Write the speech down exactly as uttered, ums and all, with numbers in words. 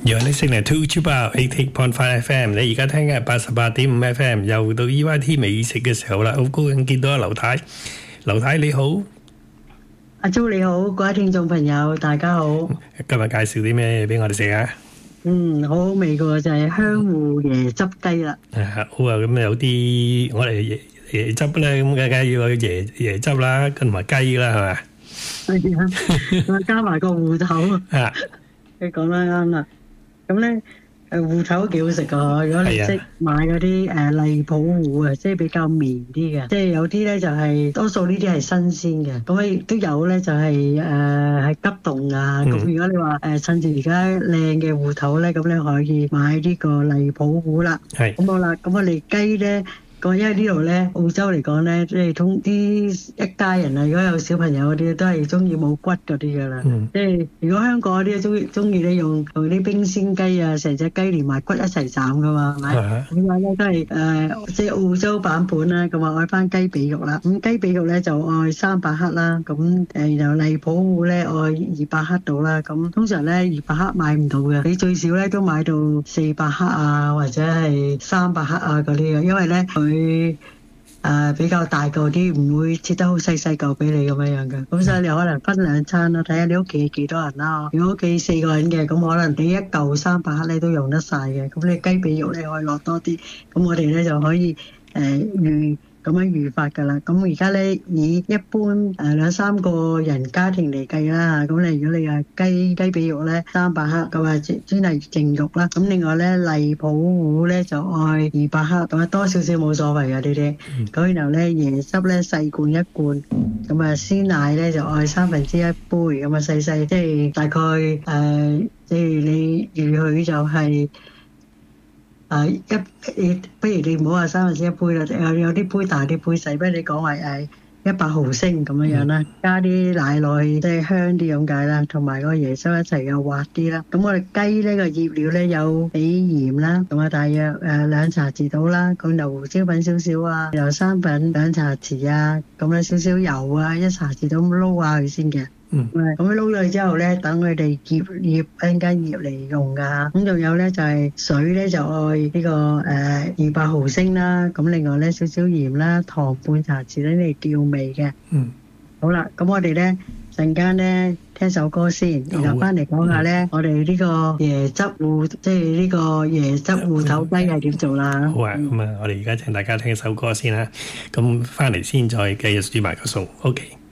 You're listening to Chuba eighty point five F M， 你而家聽嘅係八十八點五 F M， 又到 E Y T 美食嘅時候啦，好高興見到阿劉太。劉太你好， 阿 Jo 你好，各位聽眾朋友大家好。 今日介紹啲咩俾我哋食啊？ 嗯，好好味嘅就係香芋椰汁雞啦。 係好啊，咁有啲我哋椰椰汁咧，咁梗係要有椰椰汁啦，跟埋雞啦，係咪？ 係啊，加埋個芋頭。 啊， 你講得啱啦。咁咧，誒芋頭都幾好食噶。如果你識買嗰啲誒荔浦芋啊，即係比較綿啲嘅，即係有啲咧就係多數呢啲係新鮮嘅。咁亦都有咧就係誒係急凍啊。咁如果你話誒趁住而家靚嘅芋頭咧，咁你可以買呢個荔浦芋啦。 係。 咁好啦，咁我哋雞咧。因為呢度咧，澳洲嚟講咧，即係通啲一家人啊，如果有小朋友嗰啲，都係中意冇骨嗰啲噶啦。嗯、即係如果香港嗰啲中意中意咧用用啲冰鮮雞啊，成隻雞連埋骨一齊斬噶嘛，係咪？咁樣咧都係誒、呃，即係澳洲版本啦。咁啊，愛翻雞髀肉啦。咁雞髀肉咧就愛三百克啦。咁誒，然後荔浦芋咧愛二百克到啦。咁通常咧二百克買唔到嘅，你最少咧都買到四百克啊，或者係三百克啊嗰啲嘅，因為咧佢。佢誒比較大嚿啲，唔會切得好細細嚿俾你咁樣樣嘅，咁所以你可能分兩餐咯，睇下你屋企幾多人啦。如果屋企四個人嘅，咁可能你一嚿三百克你都用得晒嘅，咁你雞髀肉你可以落多啲，咁我哋咧就可以誒預咁樣預法㗎啦。咁而家咧以一般誒兩三個人家庭嚟計啦，咁你如果你係雞雞髀肉咧三百克，咁啊專係淨肉啦。咁另外咧荔浦芋咧就愛二百克，咁啊多少少冇所謂嘅呢啲。咁然後咧椰汁咧細罐一罐，咁啊鮮奶咧就愛三分之一杯，咁啊細細即係大概誒，即係你預佢就係。誒一，不如你唔好話三分之一杯啦，有有啲杯大啲杯細，不如你講話誒一百毫升咁樣樣啦，嗯、加啲奶落去，即係香啲咁解啦，同埋個椰汁一齊又滑啲啦。咁我哋雞呢個醃料咧有俾鹽啦，咁啊大約誒兩茶匙到啦，咁就胡椒粉少少啊，又生粉兩茶匙啊，咁咧少少油啊一茶匙到咁撈下佢先嘅。嗯，咁樣撈咗之後咧，等佢哋醃醃一陣間醃嚟用噶。咁仲有咧就係、是、水咧就愛呢、這個誒二百毫升啦。咁另外咧少少鹽啦，糖半茶匙咧嚟調味嘅。嗯，好啦，咁我哋咧陣間咧聽首歌先，然後翻嚟講下咧，我哋呢個椰汁芋，即係呢個椰汁芋頭雞係點做啦。 好啊，咁啊，我哋而家請大家聽首歌先啦。咁翻嚟先再繼續煮埋個餸。OK。